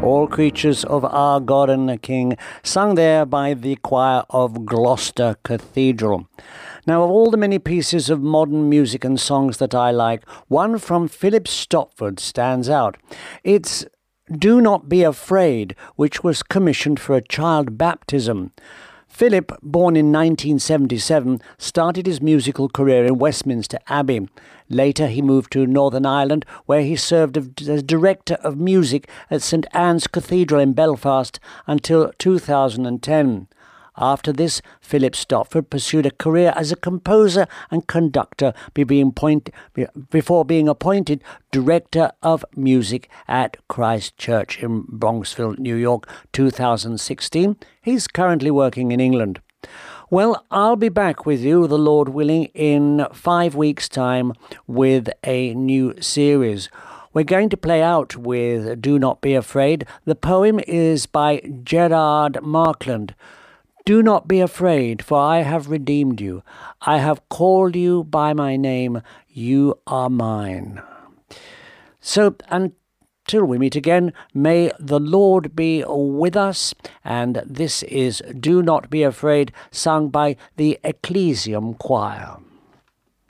All Creatures of Our God and the King, sung there by the choir of Gloucester Cathedral. Now, of all the many pieces of modern music and songs that I like, one from Philip Stopford stands out. It's Do Not Be Afraid, which was commissioned for a child baptism. Philip, born in 1977, started his musical career in Westminster Abbey. Later, he moved to Northern Ireland, where he served as director of music at St Anne's Cathedral in Belfast until 2010. After this, Philip Stopford pursued a career as a composer and conductor before being appointed Director of Music at Christ Church in Bronxville, New York, 2016. He's currently working in England. Well, I'll be back with you, the Lord willing, in 5 weeks' time with a new series. We're going to play out with Do Not Be Afraid. The poem is by Gerard Markland. Do not be afraid, for I have redeemed you. I have called you by my name. You are mine. So until we meet again, may the Lord be with us. And this is Do Not Be Afraid, sung by the Ecclesiam Choir.